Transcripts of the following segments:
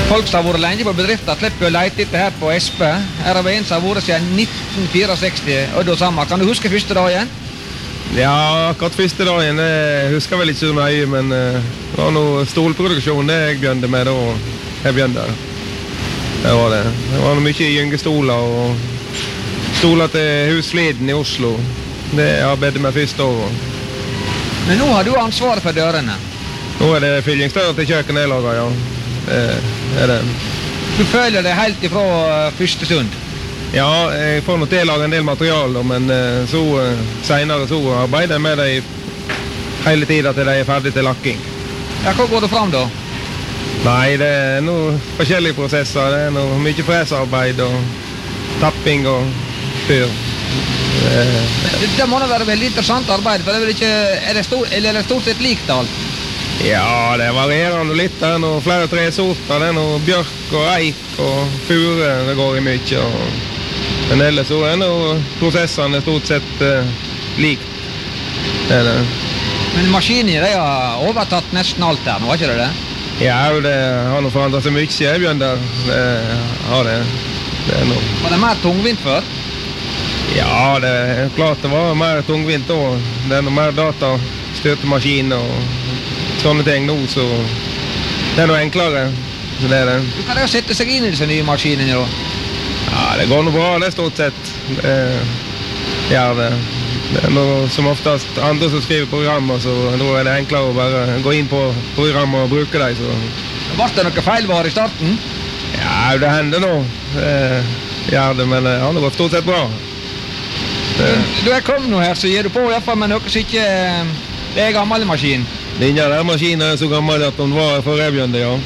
Folk som har vært lenge på bedriften slipper å lete etter her på Espe. Her har vi en som har vært siden 1964, og da sammen. Kan du huske første dagen? Ja, akkurat første dagen, jeg husker vel ikke så mye, men det var noe stolproduksjon det jeg begynte med da jeg begynte. Det var det. Det var mye gyngestoler og stoler til Husliden i Oslo. Det arbeidet med første år. Men nå har du ansvaret for dørene. Nå det fyllingsdører til kjøkkenet jeg lager, ja. Det det. Du føler det helt ifra første stund? Ja, jeg får nok til å lage en del material, men så senere så arbeider jeg med det hele tiden til de er ferdig til lakking. Ja, hva går det fram da? Nei, det noen forskjellige prosesser. Det noe mye fresarbeid og tapping og fyr. Det må da være veldig interessant arbeid, for det er det stort sett likt alt? Ja, det varierer litt. Det er noen flere tresorter. Det er noe bjørk og eik og fure det går i mye. Men ellers så er noe prosessene stort sett likt. Det det. Men maskinene de har overtatt nesten alt der nå, har ikke det det? Ja, det har noe forandret seg mye. Jeg begynner. Det har det. Det er noe. Var det mer tungvint før? Ja, det er klart det var mer tungvint da. Det er noe mer datastøtemaskin og sånne ting nå, så det er noe enklere. Så det er det. Du kan jo sette seg inn i disse nye maskinene da? Ja, det går noe bra, det er stort sett. Det er noe som oftest andre som skriver programmer, så nå er det enklere å bare gå inn på programmer og bruke dem. Så. Var det noe feilvar i starten? Ja, det hender nå. Det, men det har gått stort sett bra. Du er kommet nå her, så gir du på i hvert fall med noe som ikke det er gammel maskin. Den der maskinen er så gammel at den var for revjende, ja.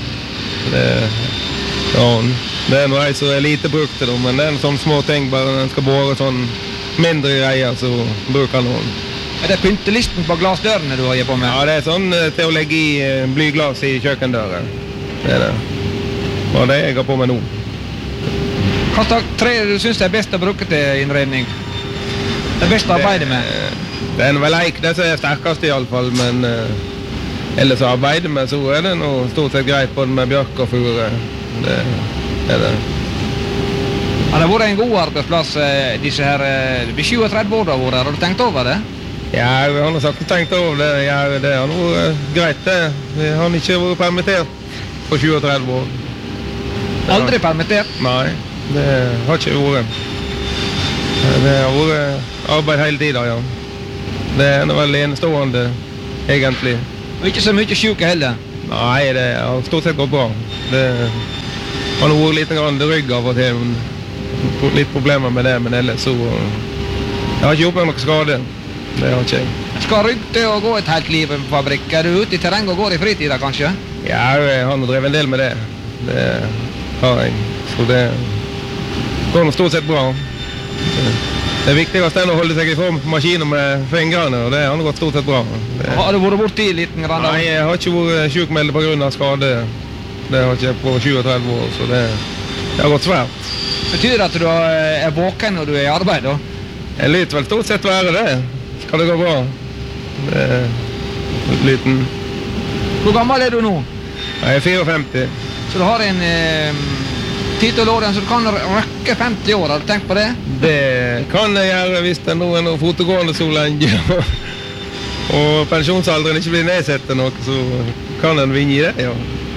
Det er noe som er lite brukt til dem, men det er en sånn små ting, bare den skal bore sånn mindre greier, så bruker noen. Er det pyntelisten på glasdørene du har gitt på med? Ja, det er sånn til å legge i blyglas i kjøkkendøren. Det er det. Og det jeg har på med nå. Hva slags tre du synes det er best å bruke til innredning? Det er best å arbeide med? Det er vel eik, det som er sterkest i alle fall, men ellers å arbeide med så er det noe stort sett greit både med bjørk og fure. Det er det. Har det vært en god arbeidsplass disse her 37 år da har vært? Har du tenkt over det? Ja, vi har nok sagt tenkt over det. Ja, det har vært greit det. Vi har ikke vært permittert på 37 år. Aldri permittert? Nei, det har ikke vært. Det har vært arbeid hele tiden, ja. Det er vel enestående, egentlig. Og ikke så mye syke heller? Nei, det har stort sett gått bra. Det har vært litt rygg av og til, litt problemer med det, men ellers så jeg har ikke gjort meg noe skade. Det har ikke jeg. Skal rygg til å gå et helt liv på fabrikk? Er du ute i terreng og går i fritida, kanskje? Ja, jeg har drevet en del med det. Det har jeg. Så det går stort sett bra. Det er viktigst å holde seg i form på maskiner med fingrene, og det har gått stort sett bra. Har du vært borti liten grann? Nei, jeg har ikke vært sjukmeldt på grunn av skade. Det har ikke på 37 år, så det har gått svært. Betyr det at du er våken når du er i arbeid da? Jeg lytter vel stort sett være det. Skal det gå bra? Det er liten. Hvor gammel er du nå? Jeg er 54. Så du har en 10 år så du kan røkke 50 år, har du tenkt på det? Det kan jeg gjøre hvis det er noe fotogående så lenge. Og pensjonsalderen ikke blir nedsatt til noe, så kan en vinne i det, ja.